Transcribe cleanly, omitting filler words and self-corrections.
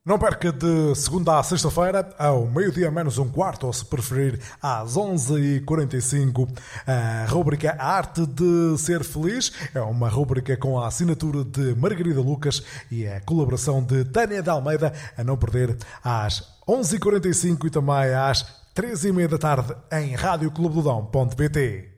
Não perca de segunda a sexta-feira, ao meio-dia menos um quarto, ou se preferir, às 11h45, a rúbrica A Arte de Ser Feliz. É uma rúbrica com a assinatura de Margarida Lucas e a colaboração de Tânia de Almeida, a não perder às 11h45 e também às 3h30 da tarde em radioclubedodão.pt.